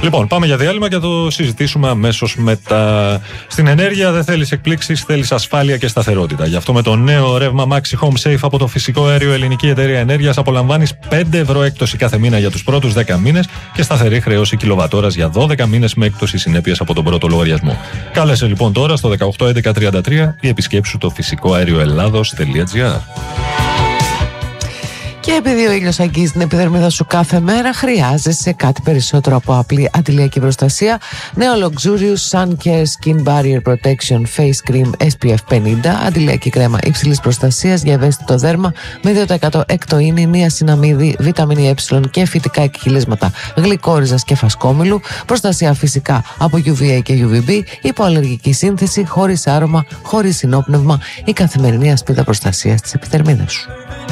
Λοιπόν, πάμε για διάλειμμα και θα το συζητήσουμε αμέσως μετά. Στην ενέργεια δεν θέλεις εκπλήξεις, θέλεις ασφάλεια και σταθερότητα. Γι' αυτό με το νέο ρεύμα Maxi Home Safe από το φυσικό αέριο Ελληνική Εταιρεία Ενέργειας απολαμβάνεις 5 ευρώ έκπτωση κάθε μήνα για τους πρώτους 10 μήνες και σταθερή χρέωση κιλοβατόρας για 12 μήνες με έκπτωση συνέπειας από τον πρώτο λογαριασμό. Κάλεσε λοιπόν τώρα στο 181133 ή επισκέψου το φυσικοαερioελλάδος.gr. Και επειδή ο ήλιος αγγίζει την επιδερμίδα σου κάθε μέρα, χρειάζεσαι κάτι περισσότερο από απλή αντιλιακή προστασία. Νέο Luxurious Sun Care Skin Barrier Protection Face Cream SPF 50, αντιλιακή κρέμα υψηλής προστασίας για ευαίσθητο δέρμα με 2% εκτοΐνη, νιασιναμίδη, βιταμίνη Ε και φυτικά εκχυλίσματα γλυκόριζας και φασκόμηλου, προστασία φυσικά από UVA και UVB, υποαλλεργική σύνθεση, χωρίς άρωμα, χωρίς συνόπνευμα, η καθημερινή ασπίδα προστασίας της επιδερμίδας σου.